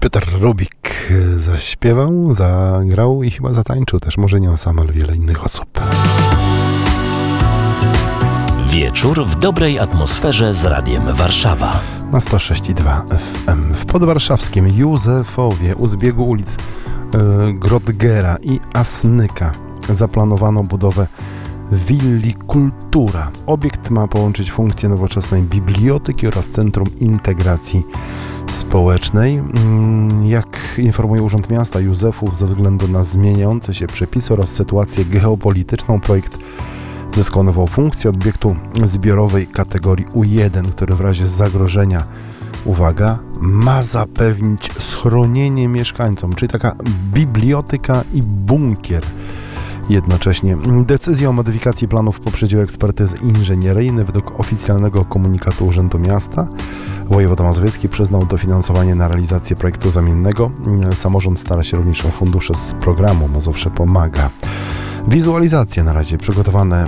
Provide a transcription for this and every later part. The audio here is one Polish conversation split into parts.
Piotr Rubik zaśpiewał, zagrał i chyba zatańczył też. Może nie on sam, ale wiele innych osób. Wieczór w dobrej atmosferze z Radiem Warszawa. Na 106,2 FM. W podwarszawskim Józefowie u zbiegu ulic Grodgera i Asnyka zaplanowano budowę Willi Kultura. Obiekt ma połączyć funkcje nowoczesnej biblioteki oraz Centrum Integracji Społecznej. Jak informuje Urząd Miasta Józefów, ze względu na zmieniające się przepisy oraz sytuację geopolityczną, projekt zyskał nową funkcję obiektu zbiorowej kategorii U1, który w razie zagrożenia, uwaga, ma zapewnić schronienie mieszkańcom, czyli taka biblioteka i bunkier jednocześnie. Decyzję o modyfikacji planów poprzedziły ekspertyzy inżynieryjne. Według oficjalnego komunikatu Urzędu Miasta wojewoda mazowiecki przyznał dofinansowanie na realizację projektu zamiennego. Samorząd stara się również o fundusze z programu Mazowsze Pomaga. Wizualizacje na razie przygotowane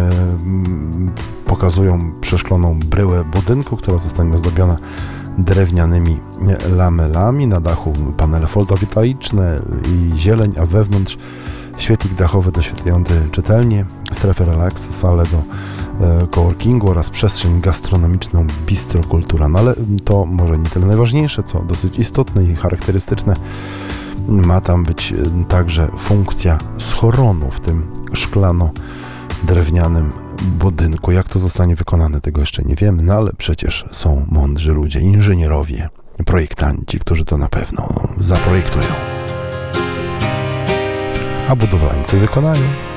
pokazują przeszkloną bryłę budynku, która zostanie ozdobiona drewnianymi lamelami. Na dachu panele fotowoltaiczne i zieleń, a wewnątrz świetlik dachowy doświetlający czytelnię, strefę relaksu, salę do coworkingu oraz przestrzeń gastronomiczną Bistro Kultura. No ale to może nie tyle najważniejsze, co dosyć istotne i charakterystyczne. Ma tam być także funkcja schronu w tym szklano-drewnianym budynku. Jak to zostanie wykonane, tego jeszcze nie wiemy, no ale przecież są mądrzy ludzie, inżynierowie, projektanci, którzy to na pewno zaprojektują. A budowlańcy wykonają.